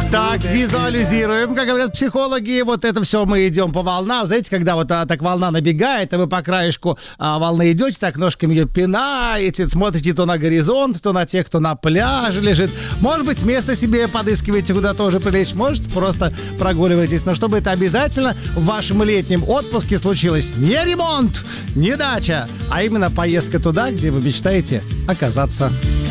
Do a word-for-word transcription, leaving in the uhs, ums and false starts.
Так, визуализируем, как говорят психологи. Вот это все мы идем по волнам. Знаете, когда вот а, так волна набегает, а вы по краешку а, волны идете, так ножками ее пинаете, смотрите то на горизонт, то на тех, кто на пляже лежит. Может быть, место себе подыскиваете, куда тоже прилечь. Может, просто прогуливаетесь. Но чтобы это обязательно в вашем летнем отпуске случилось не ремонт, не дача, а именно поездка туда, где вы мечтаете оказаться.